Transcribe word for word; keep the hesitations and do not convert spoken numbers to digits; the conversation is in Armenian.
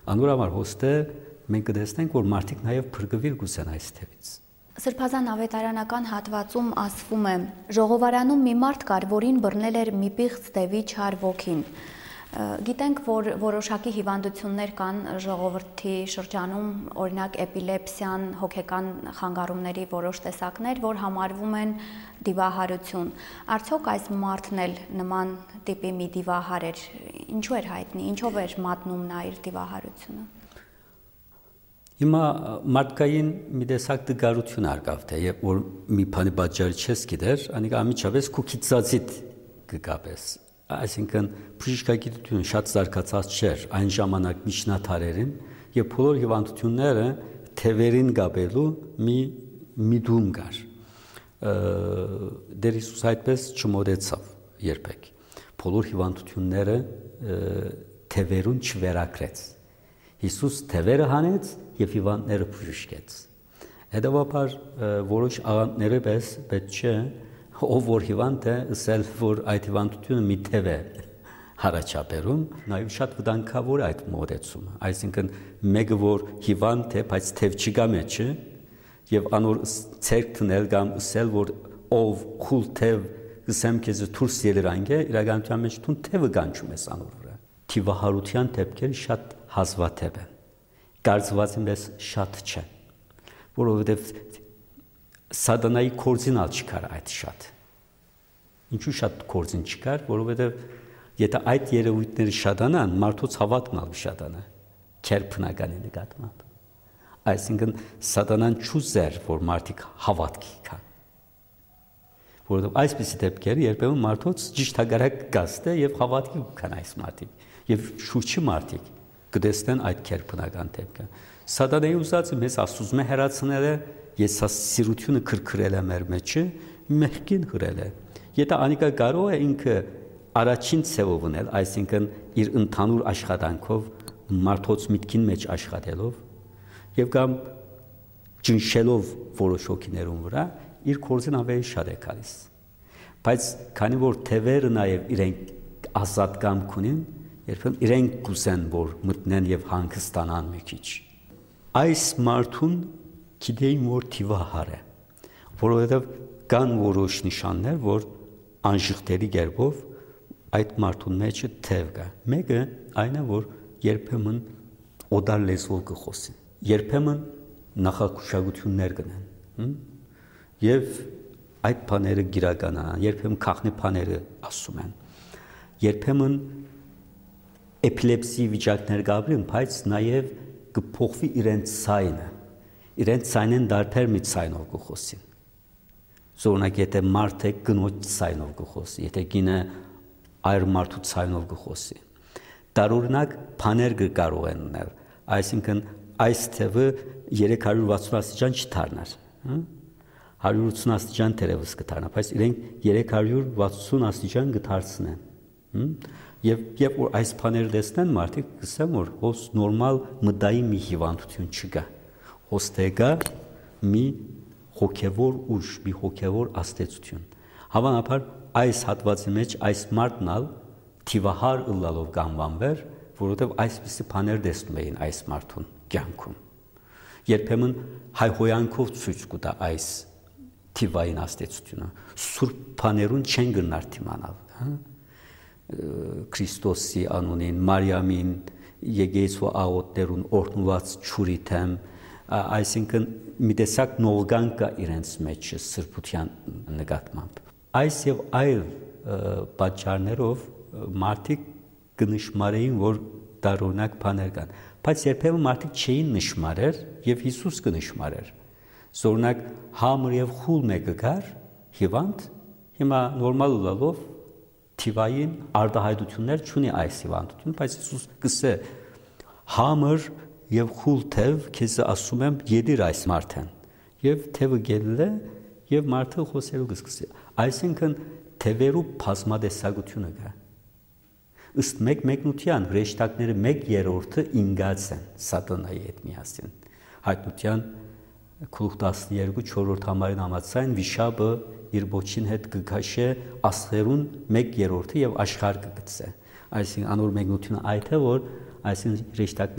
Անոր համար հոստը մենք կտեսնենք, որ մարդիկ նաև փրկվիր գուսեն այս թևից։ Սրբազան ավետարանական հատվածում ասվում է. ժողովարանում մի մարդ կար, որին բռնել էր մի պիղծ դևի չար ոգին։ Գիտենք, որ որոշակի հիվանդություններ կան ժողովրդի շրջանում, օրինակ էպիլեպսիան, հոգեկան խանգարումների որոշ տեսակներ, որ համարվում են դիվահարություն։ Արդյոք այս մարդն էլ նման տիպի մի դիվահար էր, ինչու էր հայտնի, ինչով էր մատնում նա իր դիվահարությունը։ Հիմա մարդկային մի տեսակ դգարություն արկավ, թե երբ որ մի բանի պատճառի չես գիտեր, անիկա ամիջապես քու քիծածիդ կգաբես։ Այսինքն բժշկագիտությունը շատ զարգացած չէր այն ժամանակ միջնադարերին, եւ բոլոր հիվանդությունները թևերին գաբելու մի միտում կար։ Դեր Հիսուս այդպես չմոդեցավ երբեք։ Բոլոր հիվանդությունները թևերուն չվերակրեց։ Հիսուս թևերը հանեց եւ հիվանդները բժշկեց։ Հետևաբար որոշ աղանդները պես պետք չէ ով որ հիվանդ է, ասել որ այդ հիվանդությունը մի թև է հարաճապերում, նաև շատ վտանգավոր այդ մոտեցումը։ Այսինքն մեկը որ հիվանդ է, բայց թև չկա մեջը, եւ անոր ցերկ տնել կամ ասել որ ով քուլ թև գսեմ քեզ դուրս ելրանք է, իրականության մեջ դու թևը կանչում ես անոր վրա։ Թիվահարության դեպքերը շատ հազվադեպ են։ Կարծված եմ ես շատ չէ, որովհետեւ Սատանայի կորձին ալ չկար այդ շատ։ Ինչու շատ կորձին չկար, որովհետև եթե այդ երևույթները շատանան, մարդոց հավատքն ալ շատանա, քերփնականի նկատմամբ։ Այսինքն Սատանան չուզեր, որ մարդիկ հավատքի կան։ Որովհետև այսպիսի դեպքերը երբեմն մարդոց ճիշտ հակառակ կգաստե եւ հավատքի կան այս մարդիկ, եւ շուրջի մարդիկ կտեսնեն այդ քերփնական դեպքը։ Սատանայի ուզածը մեզ ասում է հեռացնել է ես սիրությունը քրքրել է մեր մեջը, մեղքին հրել է։ Եթե անիկա կարող է ինքը առաջին ցևով ունել, այսինքն իր ընդհանուր աշխատանքով մարդոց միտքին մեջ աշխատելով եւ կամ ճնշելով որոշ հոգիներուն վրա, իր կորձին ավելի շատ է գալիս։ Բայց քանի որ թևերը նաեւ իրենք ազատ կամք ունին, երբեմն իրենք կուզեն որ մտնեն եւ հանգստանան մի քիչ։ Այս մարդուն գիտեին որ թիվահար է, որովհետև կան որոշ նշաններ, որ անժխտելի կերպով այդ մարդուն մեջը թև կա։ Մեկը այն է, որ երբեմն օդար լեզվով կխոսին, երբեմն նախակուշակություններ կնեն, եւ այդ բաները գիրականանան, երբեմն քաղնի բաները ասում են, երբեմն էպիլեպսի վիճակներ կապրին, բայց նաեւ կփոխվի իրենց ցայնը։ Իրենց ցայնեն դարբեր մի ցայնով կխոսին։ Զորնակ եթե մարդ է գնոջ ցայնով կխոսի, եթե գինը այր մարդու ցայնով կխոսի։ Տարօրինակ բաներ կարող են ունել, այսինքն այս թևը երեք հարյուր վաթսուն աստիճան չդառնար, հարյուր ութսուն աստիճան թերևս կդառնա, բայց իրենք երեք հարյուր վաթսուն աստիճան կդարձնեն։ Եվ երբ որ այս բաները տեսնեն, մարդիկ կսեն որ հոս նորմալ մտային մի հիվանդություն չկա։ Հոստեգա մի հոգևոր ուժ, մի հոգևոր աստեցություն։ Հավանաբար այս հատվածի մեջ այս մարդն ալ թիվահար ըլլալով կանվանվեր, որովհետև այսպիսի բաներ տեսնում էին այս մարդուն կյանքում։ Երբեմն հայհոյանքով ցույց կտա այս թիվային աստեցությունը։ Սուրբ բաներուն չեն գնար դիմանալ։ Քրիստոսի անունին, Մարիամին, Եգեյցու աղոթներուն օրհնված ճուրիթեմ, այսինքն մի տեսակ նողգան կա իրենց մեջ սրբության նկատմամբ։ Այս եւ այլ պատճառներով մարդիկ կնշմարեին, որ տարօրինակ բաներ կան, բայց երբեմն մարդիկ չէին նշմարեր եւ Հիսուս կնշմարեր։ Զորնակ համր եւ խուլ մեկը կար, հիվանդ, հիմա նորմալ լալով թիվային արտահայտություններ չունի այս հիվանդություն, բայց Հիսուս կսե համր եւ խուլ թև քեզ ասում եմ յետիր այս մարդեն եւ թևը գելել է եւ մարդը խոսելու կսկսի այսինքն թևերու բազմատեսակությունը կա ըստ մեկ մեկնության հրեշտակները մեկ երրորդը ինգած են սատանայի հետ միասին հայտնության գլուխ տասներկու չորրորդ համարին համաձայն վիշապը իր ոչին հետ կգաշե աստղերուն մեկ երրորդը եւ աշխարհ կգցե այսինքն անոր մեկնությունը այդ է որ այսինքն հրեշտակները